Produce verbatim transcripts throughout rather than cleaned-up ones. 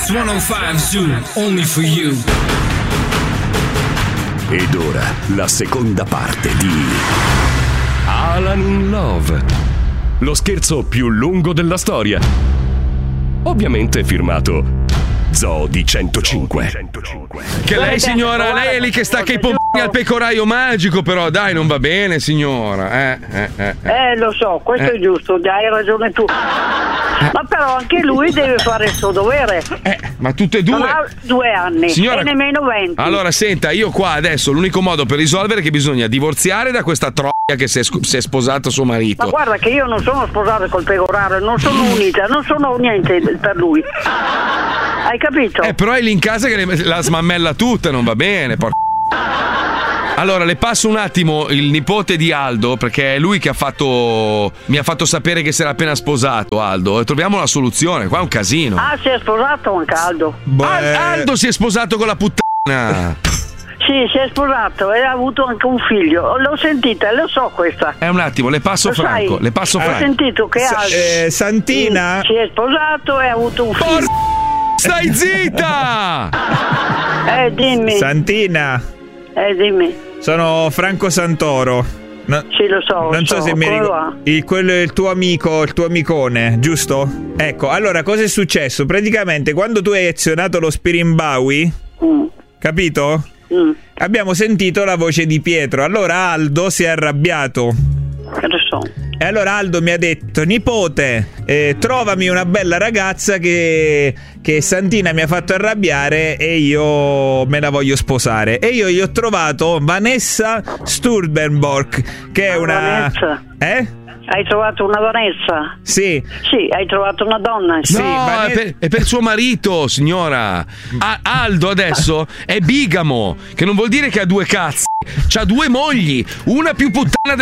centocinque Zoo, only for you. Ed ora la seconda parte di Alan in Love, lo scherzo più lungo della storia. Ovviamente firmato Zoo di centocinque. Che lei, signora, lei è lì che stacca i pompini al pecoraio magico, però dai, non va bene, signora. Eh, eh, eh, eh. Eh, lo so, questo Eh. è giusto, dai, hai ragione tu. Ma però anche lui deve fare il suo dovere. Eh, ma tutte e due. Non ha due anni Signora- e nemmeno venti. Allora, senta, io qua adesso l'unico modo per risolvere è che bisogna divorziare da questa troia che si è, sc- si è sposato suo marito. Ma guarda che io non sono sposata col pecoraro, non sono unita, non sono niente per lui. Hai capito? Eh, però è lì in casa che le- la smammella tutta, non va bene, porca. Allora, le passo un attimo il nipote di Aldo, perché è lui che ha fatto. Mi ha fatto sapere che si era appena sposato, Aldo. E troviamo la soluzione. Qua è un casino. Ah, si è sposato anche Aldo. Al- Aldo si è sposato con la puttana. Sì, si è sposato e ha avuto anche un figlio. L'ho sentita, lo so questa. Eh, un attimo, le passo Lo sai? Franco. Le passo Ho Franco. sentito che Sa- Aldo eh, Santina? si è sposato e ha avuto un figlio. Stai zitta! Eh, dimmi. Santina, Eh, dimmi. sono Franco Santoro. No- Sì, lo so. lo non so, se mi come ricordo. va? Il, quello è il tuo amico, il tuo amicone, giusto? Ecco, allora cosa è successo? Praticamente quando tu hai azionato lo Spirimbawi, Mm. capito? Mm. Abbiamo sentito la voce di Pietro. Allora Aldo si è arrabbiato. Lo so. E allora Aldo mi ha detto: nipote, eh, trovami una bella ragazza che, che Santina mi ha fatto arrabbiare e io me la voglio sposare. E io gli ho trovato Vanessa Sturbenborg, che è una... Vanessa? Eh? Hai trovato una Vanessa? Sì. Sì, hai trovato una donna. No, è, per, è per suo marito, signora. A- Aldo adesso è bigamo, che non vuol dire che ha due cazzi. C'ha due mogli, una più puttana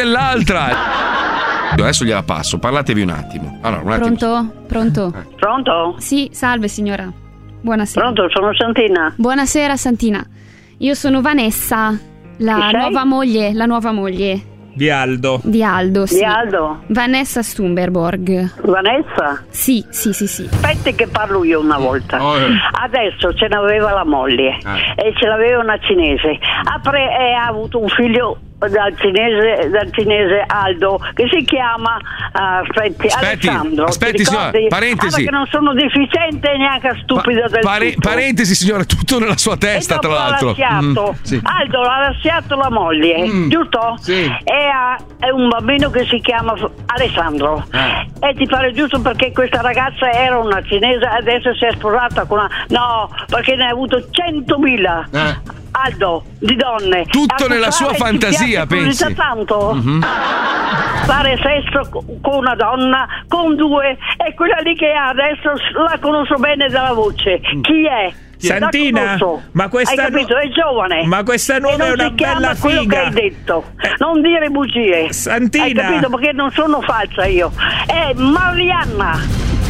dell'altra. Adesso gliela passo, parlatevi un attimo. Allora, un attimo. Pronto? Pronto? Pronto? Sì, salve signora. Buonasera. Pronto, sono Santina. Buonasera Santina. Io sono Vanessa, la Chi sei? nuova moglie, la nuova moglie Di Aldo. di Aldo, sì. Di Aldo? Vanessa Stumberborg. Vanessa? Sì, sì, sì, sì. Aspetti che parlo io una volta. Oh, eh. Adesso ce n'aveva la moglie e ce l'aveva una cinese. Ha, pre- e ha avuto un figlio dal cinese, dal cinese Aldo, che si chiama uh, aspetti, Aspetti, Alessandro. aspetti, Ti signora, ricordi? parentesi. Ah, perché non sono deficiente e neanche stupida del Pare- tutto. parentesi, signora, tutto nella sua testa, E dopo tra l'altro. l'ha lasciato. Mm, sì. Aldo l'ha lasciato la moglie, Mm. giusto? Sì. E ha è un bambino che si chiama F- Alessandro. Eh. E ti pare giusto perché questa ragazza era una cinese, adesso si è sposata con una... No, perché ne ha avuto centomila. Eh. Aldo, di donne. Tutto A nella sua ti fantasia, piace così pensi? tanto? Mhm. Fare sesso co- con una donna, con due, e quella lì che ha adesso la conosco bene dalla voce. Chi è? Santina, La conosco. ma questa Hai capito? nu- È giovane. ma questa nuova E non è una si chiama bella quello figa. che hai detto. Non dire bugie. Santina. Hai capito? Perché non sono falsa io. È Marianna.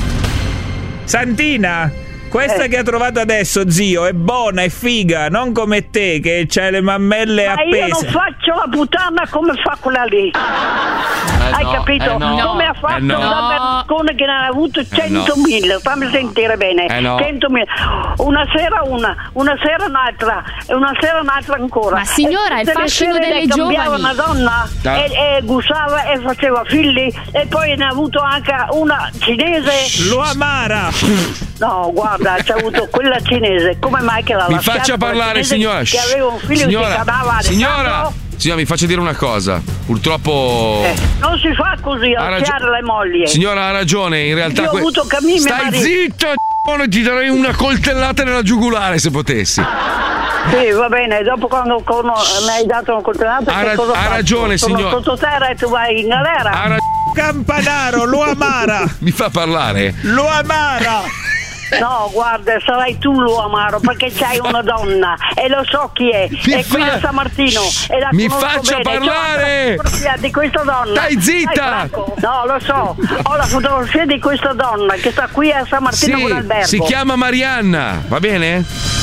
Santina, questa Eh. che ha trovato adesso, zio, è buona, è figa, non come te che c'hai le mammelle Ma io non appese. faccio la puttana come fa quella lì. Hai no, capito? eh no. Come ha fatto Eh no. una persona che ne ha avuto centomila. Fammi sentire bene. Eh no. centomila. Una sera una, una sera un'altra, e una sera un'altra ancora. Ma signora, E il tutte le fascino sere delle le cambiava giovani. una donna Ah. e, e gustava e faceva figli, e poi ne ha avuto anche una cinese. Lo amara. No, guarda, c'ha avuto quella cinese. Come mai che l'ha Mi lasciata faccia quella parlare, cinese signora. Che aveva un figlio che si signora, chiamava signora, Alessandro? signora, mi faccia dire una cosa. Purtroppo. Eh, non si fa così Ha ragio- alziare le mogli. Signora ha ragione, in realtà. Io ho avuto Camille, mio Stai marito. zitta, c***o, ti darei una coltellata nella giugulare se potessi. Sì, va bene, dopo quando con- mi hai dato una coltellata, Ha che ra- cosa ha faccio? ragione, Sono signora. sottoterra e tu vai in galera. Ha ra- Campanaro, lo amara. Mi fa parlare? Lo amara. No, guarda, sarai tu lo amaro perché c'hai una donna e lo so chi è. Mi è qui fa- a San Martino e la Mi conosco faccia bene. parlare! C'ho la fotografia di questa donna. Stai zitta! Dai, Franco. No, lo so. Ho la fotografia di questa donna che sta qui a San Martino con Sì, Albergo. si chiama Marianna, va bene?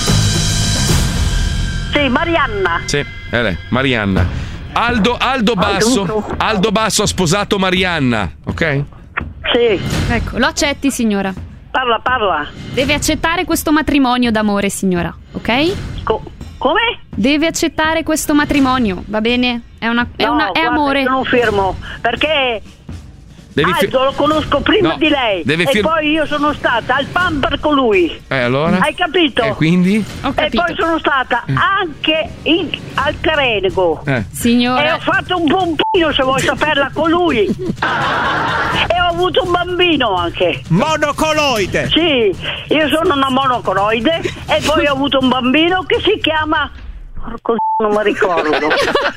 Sì, Marianna. Sì, è lei, Marianna. Aldo, Aldo Basso, Aldo Basso ha sposato Marianna, ok? Sì. Ecco, lo accetti signora? parla, parla. Deve accettare questo matrimonio d'amore, signora, ok? Co- come? Deve accettare questo matrimonio, va bene? È una, è No, una, è guarda, amore. io non firmo, perché Devi fi- Aldo lo conosco prima No, di lei deve e fir- poi io sono stata al Pamper con lui. Eh, allora? Hai capito? E quindi? Ho E capito. poi sono stata anche in, al Carenego. Eh. E Signora, ho fatto un pompino, se vuoi saperla, con lui. E ho avuto un bambino anche. Monocoloide. Sì, io sono una monocoloide e poi ho avuto un bambino che si chiama... Porco c***o, non mi ricordo.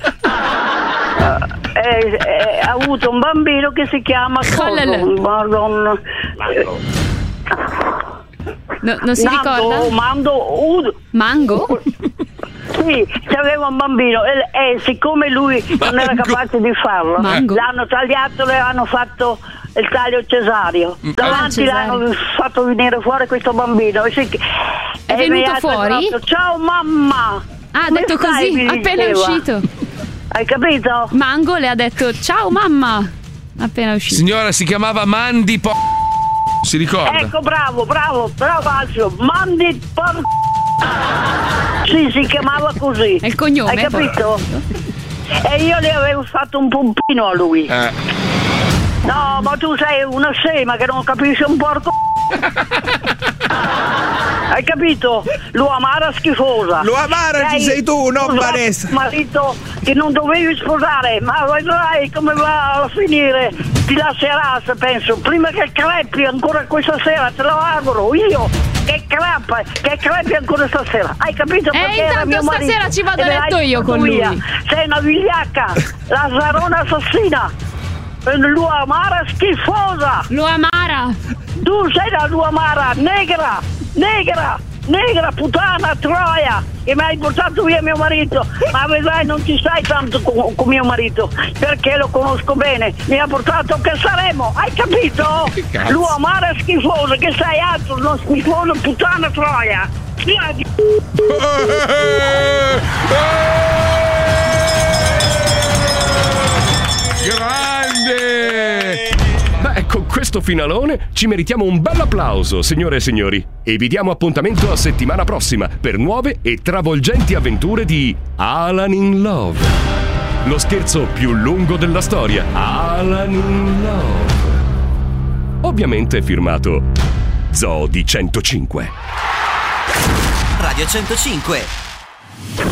Eh, eh, eh, ha avuto un bambino che si chiama... Collele. Madonna. no, non si Nando, ricorda? Mando, Ud- Mango? Sì, c'aveva un bambino e, e siccome lui non era Mango. capace di farlo, Mango. l'hanno tagliato, le hanno fatto il taglio cesareo. Davanti cesareo. l'hanno fatto venire fuori questo bambino. E, si, È e venuto mi ha fuori? detto, ciao mamma! Ah, ha Come detto stai?" così, mi appena è diceva. uscito. Hai capito? Mango le ha detto ciao mamma, appena è uscito. Signora, si chiamava Mandy po... Si ricorda? Ecco, bravo, bravo, bravo Alcio. Mandi por... Sì, si chiamava così. È il cognome, Hai capito? E io le avevo fatto un pompino a lui. Eh. No, ma tu sei una scema che non capisce un porco. Hai capito? L'uamara schifosa. L'uamara Che ci hai sei tu, non sposato Vanessa. un marito che non dovevi sposare, ma vedrai come va a finire. Ti lascerà, se penso. Prima che crepi ancora questa sera, te lo auguro io. Che crepa, che crepi ancora stasera. Hai capito? Eh, Perché era intanto mio marito. stasera ci vado E a me l'hai letto io con portato via. lui. Sei una vigliacca, la zarona assassina. L'uamara schifosa. Lo amara. Tu sei la Luamara, negra, negra, negra, puttana, troia, che mi hai portato via mio marito. Ma vedrai, non ci stai tanto con, con mio marito, perché lo conosco bene. Mi ha portato che saremo, hai capito? Che cazzo? Luamara schifosa, che sei altro, non schifoso, puttana, troia. Grande! Beh, con questo finalone ci meritiamo un bel applauso, signore e signori. E vi diamo appuntamento a settimana prossima per nuove e travolgenti avventure di Alan in Love. Lo scherzo più lungo della storia. Alan in Love. Ovviamente firmato Zoo di centocinque. Radio centocinque.